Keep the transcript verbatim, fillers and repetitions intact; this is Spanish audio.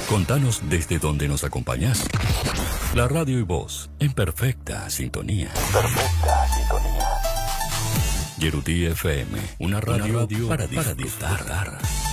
Contanos desde dónde nos acompañás. La radio y vos, en perfecta sintonía. Perfecta sintonía. Yerutí F M, una radio, una radio para disfrutar. Para disfrutar.